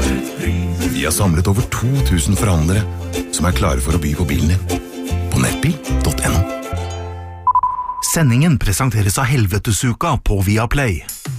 Vi har samlet over 2000 forhandlere som klare for å by på bilen din. På nettbil.no. Sendingen presenteres av Helvetesuka på Viaplay.